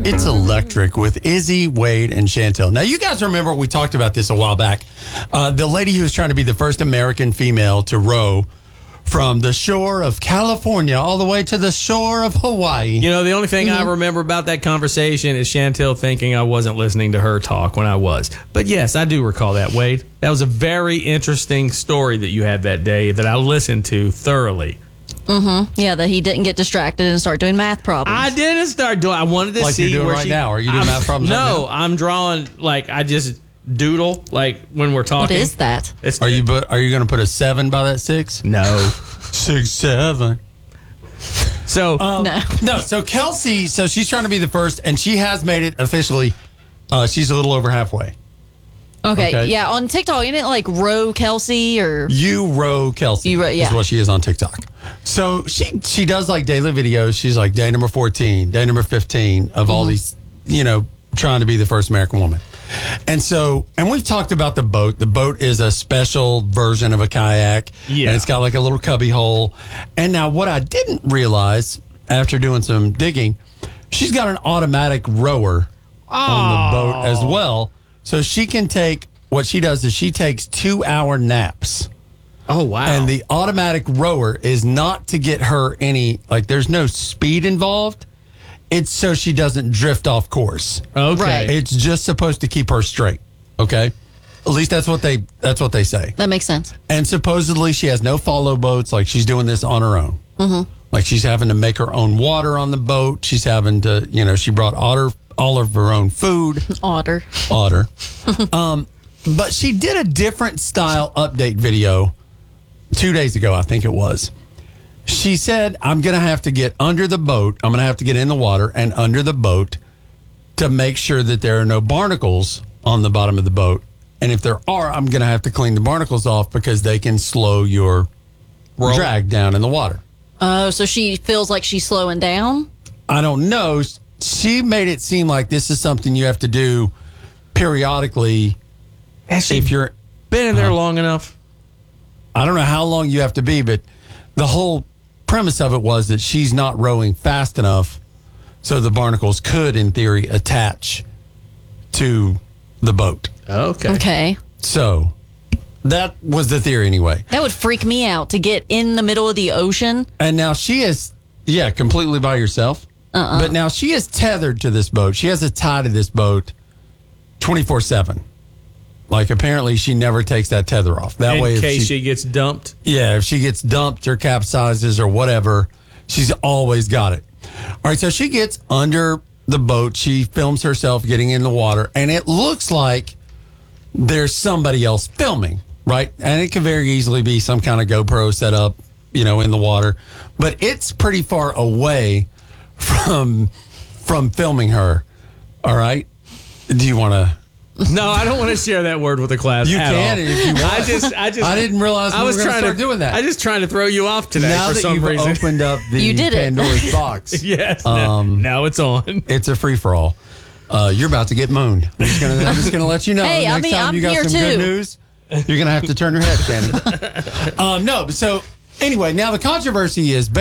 It's Electric with Izzy, Wade, and Chantel. Now, you guys remember we talked about this a while back. The lady who was trying to be the first American female to row from the shore of California all the way to the shore of Hawaii. You know, the only thing I remember about that conversation is Chantel thinking I wasn't listening to her talk when I was. But yes, I do recall that, Wade. That was a very interesting story that you had that day that I listened to thoroughly. Mm-hmm. Yeah, that he didn't get distracted and start doing math problems. I didn't start doing. I wanted to Like see you're doing where right now. Are you doing math problems? No, right now? I'm drawing like I just doodle like when we're talking. What is that? Are you going to put a 7 by that 6? No. 6, 7. So No. So Kelsey, so she's trying to be the first, and she has made it officially. She's a little over halfway. Okay, yeah. On TikTok, isn't it like Row Kelsey or You row Kelsey. You row, yeah. Is what she is on TikTok. So she does like daily videos. She's like day number 14, day number 15 of all these, trying to be the first American woman. And we've talked about the boat. The boat is a special version of a kayak. Yeah. And it's got like a little cubby hole. And now what I didn't realize after doing some digging, she's got an automatic rower on the boat as well. So she can take, what she does is she takes 2-hour naps. Oh, wow. And the automatic rower is not to get her any, like there's no speed involved. It's so she doesn't drift off course. Okay. Right. It's just supposed to keep her straight. Okay. At least that's what they say. that makes sense. And supposedly she has no follow boats. Like she's doing this on her own. Mm-hmm. Like she's having to make her own water on the boat. She's having to, she brought all of her own food. Otter. But she did a different style update video 2 days ago, I think it was. She said, I'm going to have to get under the boat. I'm going to have to get in the water and under the boat to make sure that there are no barnacles on the bottom of the boat. And if there are, I'm going to have to clean the barnacles off because they can slow your drag down in the water. Oh, so she feels like she's slowing down? I don't know. She made it seem like this is something you have to do periodically. If you're been in there long enough. I don't know how long you have to be, but the whole premise of it was that she's not rowing fast enough so the barnacles could, in theory, attach to the boat. Okay. So that was the theory anyway. That would freak me out to get in the middle of the ocean. And now she is, completely by herself. But now she is tethered to this boat. She has a tie to this boat 24/7. Like, apparently, she never takes that tether off. That way, in case she gets dumped. Yeah, if she gets dumped or capsizes or whatever, she's always got it. All right, so she gets under the boat. She films herself getting in the water, and it looks like there's somebody else filming, right? And it could very easily be some kind of GoPro set up, in the water. But it's pretty far away from filming her. All right? Do you want to... No, I don't want to share that word with the class. You at can all. if you want. I didn't realize we were going to start doing that. I just trying to throw you off today now for that some you've reason. opened up the You did it. Pandora's box. Yes. Now it's on. It's a free for all. You're about to get mooned. I'm just gonna let you know. Hey, Next time I'm you got here some good too. news, you're gonna have to turn your head, Candy. No. So anyway, now the controversy is.